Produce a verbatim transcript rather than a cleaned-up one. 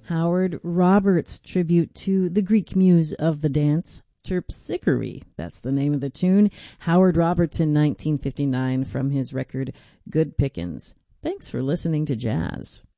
Howard Roberts tribute to the Greek muse of the dance, Terpsichore. That's the name of the tune. Howard Roberts in nineteen fifty-nine from his record Good Pickins. Thanks for listening to Jazz.